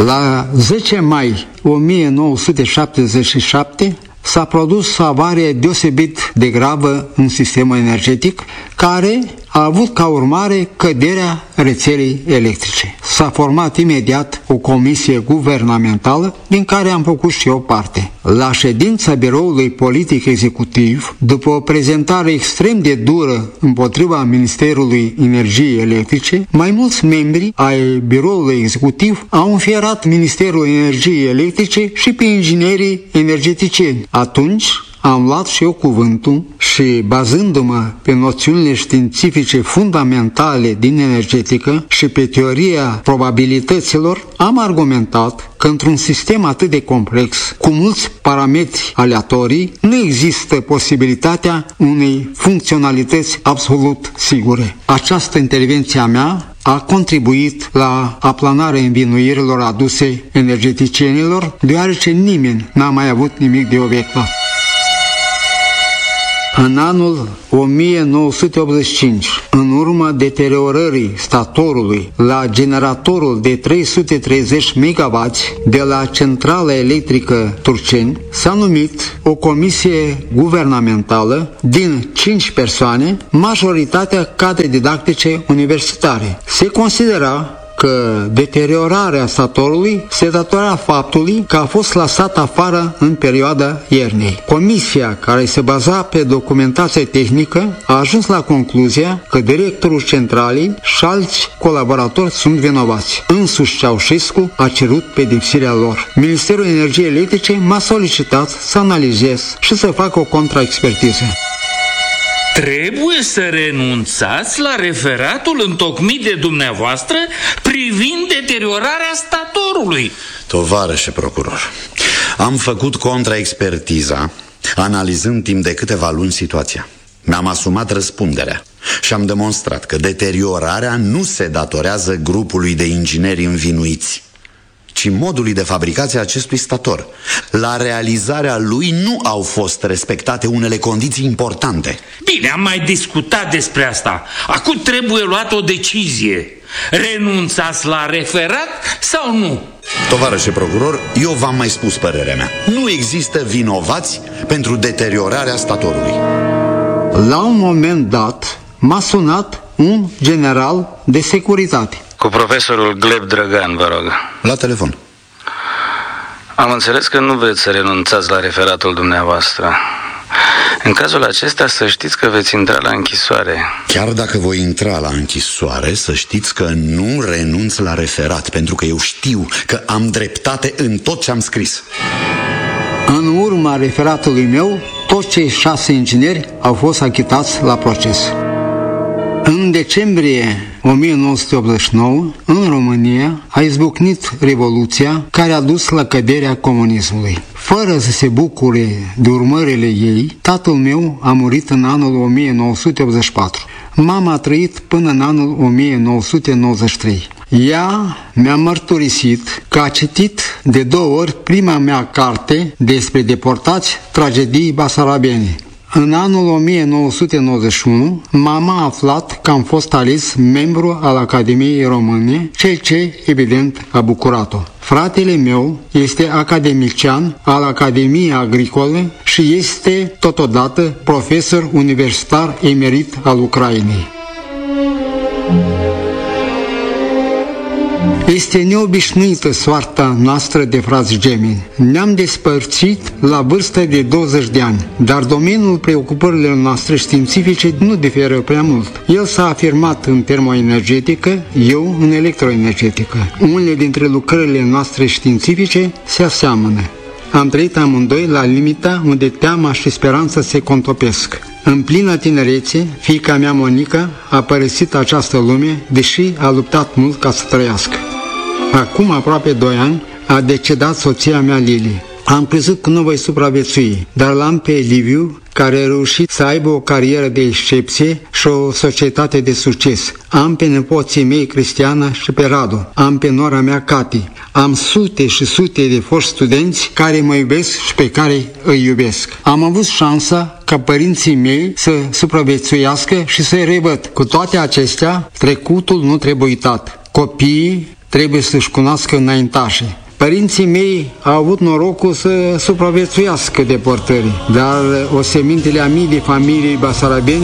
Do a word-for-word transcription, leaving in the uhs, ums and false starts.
La zece mai o mie nouă sute șaptezeci și șapte s-a produs o avarie deosebit de gravă în sistemul energetic, care a avut ca urmare căderea rețelei electrice. S-a format imediat o comisie guvernamentală, din care am făcut și eu parte. La ședința biroului politic executiv, după o prezentare extrem de dură împotriva Ministerului Energiei Electrice, mai mulți membri ai biroului executiv au înfierat Ministerul Energiei Electrice și pe inginerii energeticieni. Atunci am luat și eu cuvântul și, bazându-mă pe noțiunile științifice fundamentale din energetică și pe teoria probabilităților, am argumentat că într-un sistem atât de complex, cu mulți parametri aleatorii, nu există posibilitatea unei funcționalități absolut sigure. Această intervenție a mea a contribuit la aplanarea învinuirilor aduse energeticienilor, deoarece nimeni n-a mai avut nimic de obiectat. În anul o mie nouă sute optzeci și cinci, în urma deteriorării statorului la generatorul de trei sute treizeci megawați de la centrala electrică Turceni, s-a numit o comisie guvernamentală din cinci persoane, majoritatea cadre didactice universitare. Se considera că deteriorarea statorului se datora faptului că a fost lăsat afară în perioada iernii. Comisia, care se baza pe documentație tehnică, a ajuns la concluzia că directorul centralei și alți colaboratori sunt vinovați. Însuși Ceaușescu a cerut pedepsirea lor. Ministerul Energiei Electrice m-a solicitat să analizez și să fac o contraexpertiză. Trebuie să renunțați la referatul întocmit de dumneavoastră privind deteriorarea statorului. Tovarășe procuror, am făcut contraexpertiza analizând timp de câteva luni situația. Mi-am asumat răspunderea și am demonstrat că deteriorarea nu se datorează grupului de ingineri învinuiți, ci modului de fabricație a acestui stator. La realizarea lui nu au fost respectate unele condiții importante. Bine, am mai discutat despre asta. Acum trebuie luat o decizie. Renunțați la referat sau nu? Tovarășe procuror, eu v-am mai spus părerea mea. Nu există vinovați pentru deteriorarea statorului. La un moment dat m-a sunat un general de securitate. Cu profesorul Gleb Drăgan, vă rog. La telefon. Am înțeles că nu vreți să renunțați la referatul dumneavoastră. În cazul acesta să știți că veți intra la închisoare. Chiar dacă voi intra la închisoare, să știți că nu renunț la referat, pentru că eu știu că am dreptate în tot ce am scris. În urma referatului meu, toți cei șase ingineri au fost achitați la proces. În decembrie o mie nouă sute optzeci și nouă, în România, a izbucnit Revoluția care a dus la căderea comunismului. Fără să se bucure de urmările ei, tatăl meu a murit în anul o mie nouă sute optzeci și patru. Mama a trăit până în anul o mie nouă sute nouăzeci și trei. Ea mi-a mărturisit că a citit de două ori prima mea carte despre deportați, tragedii basarabene. În anul o mie nouă sute nouăzeci și unu, mama a aflat că am fost ales membru al Academiei Române, cel ce, evident, a bucurat-o. Fratele meu este academician al Academiei Agricole și este, totodată, profesor universitar emerit al Ucrainei. Este neobișnuită soarta noastră de frați gemeni. Ne-am despărțit la vârstă de douăzeci de ani, dar domeniul preocupărilor noastre științifice nu diferă prea mult. El s-a afirmat în termoenergetică, eu în electroenergetică. Unele dintre lucrările noastre științifice se aseamănă. Am trăit amândoi la limita unde teama și speranța se contopesc. În plină tinerețe, fiica mea Monica a părăsit această lume, deși a luptat mult ca să trăiască. Acum aproape doi ani a decedat soția mea Lili. Am crezut că nu voi supraviețui, dar l-am pe Liviu, care a reușit să aibă o carieră de excepție și o societate de succes. Am pe nepoții mei Cristiana și pe Radu. Am pe nora mea Cati. Am sute și sute de foști studenți care mă iubesc și pe care îi iubesc. Am avut șansa ca părinții mei să supraviețuiască și să-i revăd. Cu toate acestea, trecutul nu trebuie uitat. Copiii trebuie să-și cunoască înaintașii. Părinții mei au avut norocul să supraviețuiască deportării, dar osemintele a mii de familii basarabeni